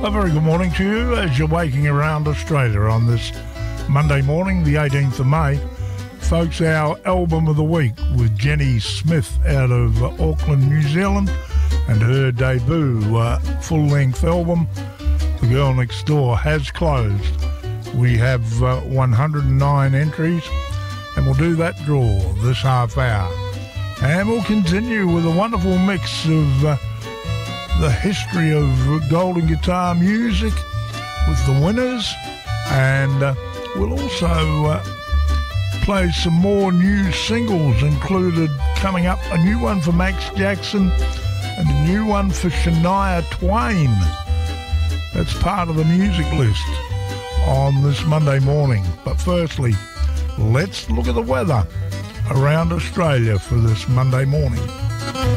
A very good morning to you as you're waking around Australia on this Monday morning, the 18th of May. Folks, our album of the week with Jenny Smith out of Auckland, New Zealand, and her debut full-length album, The Girl Next Door, has closed. We have 109 entries, and we'll do that draw this half hour. And we'll continue with a wonderful mix of the history of golden guitar music with the winners, and we'll also play some more new singles, included coming up a new one for Max Jackson and a new one for Shania Twain. That's part of the music list on this Monday morning. But firstly, let's look at the weather around Australia for this Monday morning.